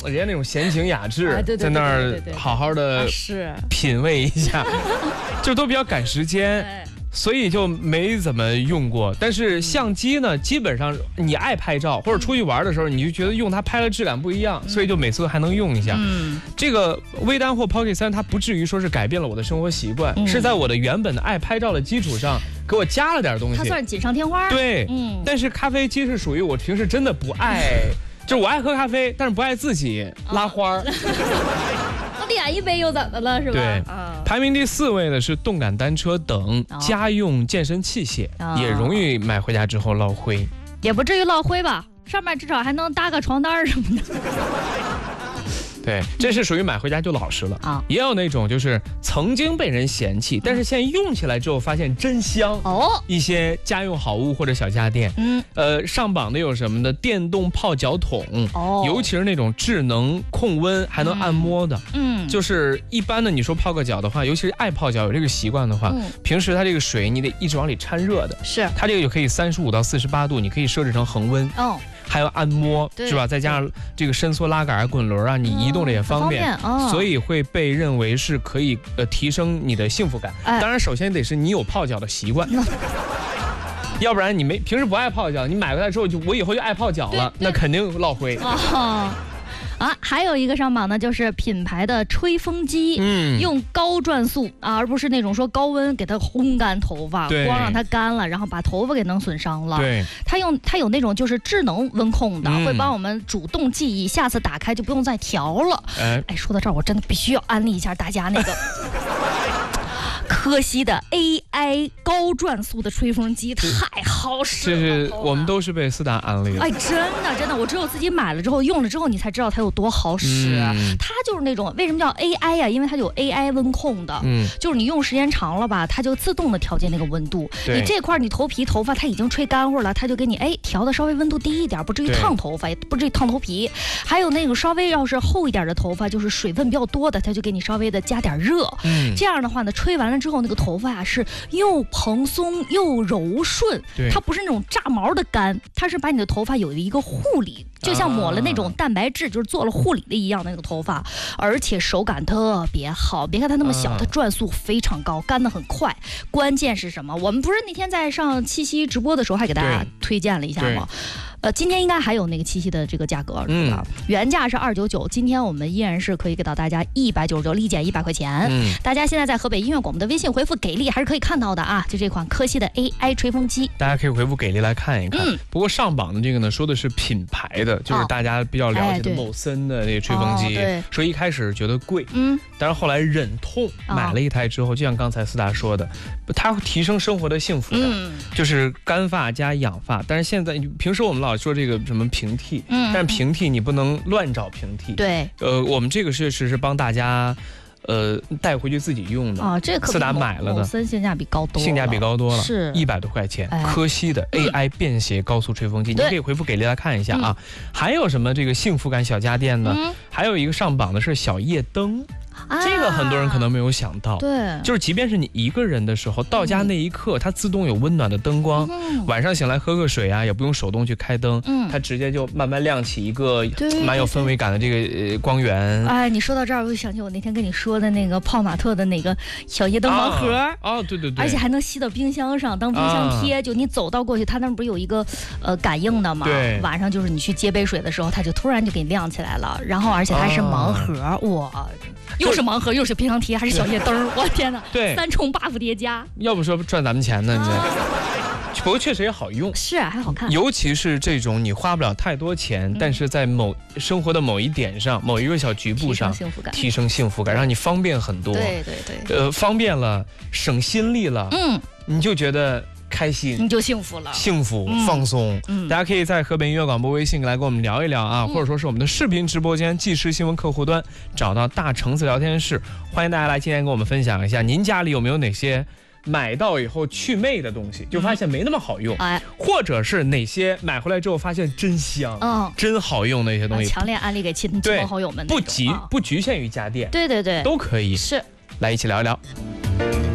人家那种闲情雅致，在那儿好好的品味一下，就都比较赶时间。所以就没怎么用过，但是相机呢，基本上你爱拍照或者出去玩的时候，你就觉得用它拍的质感不一样，所以就每次还能用一下。这个微单或 Pocket 3，它不至于说是改变了我的生活习惯，是在我的原本的爱拍照的基础上，给我加了点东西。 它算是锦上添花。 对，但是咖啡机是属于我平时真的不爱，就是我爱喝咖啡，但是不爱自己拉花。 点一杯又怎么了，是吧？ 对，排名第4位的是动感单车等家用健身器械，也容易买回家之后落灰。 也不至于落灰吧，上面至少还能搭个床单什么的。 对，这是属于买回家就老实了啊。也有那种就是曾经被人嫌弃，但是现在用起来之后发现真香哦。一些家用好物或者小家电，上榜的有什么呢？电动泡脚桶，尤其是那种智能控温还能按摩的，就是一般的你说泡个脚的话，尤其是爱泡脚有这个习惯的话，平时它这个水你得一直往里掺热的， 是它这个就可以35到48度，你可以设置成恒温哦。还有按摩是吧？再加上这个伸缩拉杆、滚轮啊，你移动的也方便，所以会被认为是可以提升你的幸福感。当然，首先得是你有泡脚的习惯，要不然你平时不爱泡脚，你买回来之后我以后就爱泡脚了，那肯定落灰。 还有一个上榜呢，就是品牌的吹风机，用高转速啊，而不是那种说高温给它烘干头发，光让它干了，然后把头发给弄损伤了。 对， 它有那种就是智能温控的，会帮我们主动记忆，下次打开就不用再调了。哎，说到这儿，我真的必须要安利一下大家那个。柯西的 AI 高转速的吹风机太好使了， 这是我们都是被思达安利的。 哎，真的，我只有自己买了之后用了之后，你才知道它有多好使。它就是那种为什么叫 AI 呀？因为它有 AI 温控的，就是你用时间长了吧，它就自动的调节那个温度。你这块你头发它已经吹干乎了，它就给你调的稍微温度低一点，不至于烫头发，也不至于烫头皮。还有那个稍微要是厚一点的头发，就是水分比较多的，它就给你稍微的加点热。这样的话呢，吹完了之后，那个头发呀是又蓬松又柔顺，它不是那种炸毛的干，它是把你的头发有一个护理，就像抹了那种蛋白质，就是做了护理的一样的那个头发，而且手感特别好。别看它那么小，它转速非常高，干得很快。关键是什么？我们不是那天在上七夕直播的时候还给大家推荐了一下吗？今天应该还有那个七夕的这个价格，原价是299，今天我们依然是可以给到大家199，立减100块钱。大家现在在河北音乐广播的微信回复给力还是可以看到的啊，就这款柯西的 AI 吹风机， 大家可以回复给力来看一看。不过上榜的这个呢，说的是品牌的，就是大家比较了解的某森的那个吹风机，说一开始觉得贵，但是后来忍痛买了一台之后，就像刚才思达说的，它会提升生活的幸福感，就是干发加养发。但是现在平时我们老说这个什么平替，但是平替你不能乱找平替。 对， 我们这个是帮大家，带回去自己用的啊。这个思达买了的， 性价比高多了， 是100多块钱。柯西的 AI 便携高速吹风机，你可以回复给力来看一下啊。还有什么这个幸福感小家电呢？还有一个上榜的是小夜灯。这个很多人可能没有想到， 对， 就是即便是你一个人的时候，到家那一刻，它自动有温暖的灯光，晚上醒来喝个水啊，也不用手动去开灯，它直接就慢慢亮起一个蛮有氛围感的这个光源。 哎，你说到这儿，我就想起我那天跟你说的那个泡玛特的那个小夜灯盲盒， 对， 而且还能吸到冰箱上当冰箱贴，就你走到过去，它那不是有一个感应的吗？ 对， 晚上就是你去接杯水的时候，它就突然就给你亮起来了，然后而且还是盲盒，哇！又是盲盒，又是冰箱贴，还是小夜灯，我天哪！ 对 ，3重 buff 叠加。 要不说赚咱们钱呢，不过确实也好用， 是还好看。 尤其是这种你花不了太多钱，但是在生活的某一点上、某一个小局部上提升幸福感，让你方便很多。 对， 方便了，省心力了，你就觉得开心， 你就幸福了， 幸福放松。大家可以在河北音乐广播微信来跟我们聊一聊啊，或者说是我们的视频直播间即时新闻客户端找到大橙子聊天室，欢迎大家来今天跟我们分享一下您家里有没有哪些买到以后去魅的东西，就发现没那么好用，或者是哪些买回来之后发现真香，真好用的一些东西， 强烈安利给亲朋好友们， 不局限于家电， 对， 都可以， 是， 来一起聊一聊。